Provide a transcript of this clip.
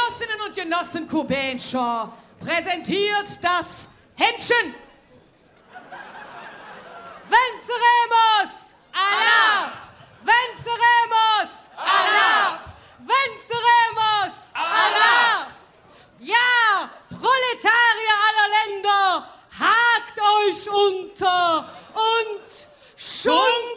Genossinnen und Genossen Kubenscher präsentiert das Händchen. Venceremos! Allah! Venceremos! Allah! Venceremos! Allah! Ja, Proletarier aller Länder, hakt euch unter und schunkt